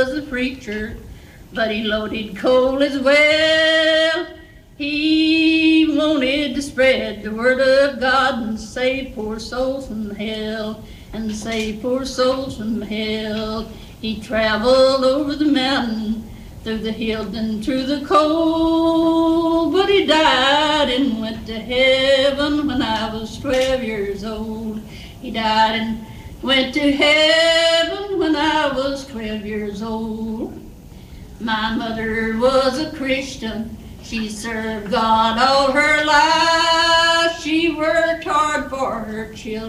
was a preacher, but he loaded coal as well. He wanted to spread the word of God and save poor souls from hell, and save poor souls from hell. He traveled over the mountain, through the hills and through the cold, but he died and went to heaven when I was 12 years old. He died and went to heaven when I was 12 years old. My mother was a Christian. She served God all her life. She worked hard for her children.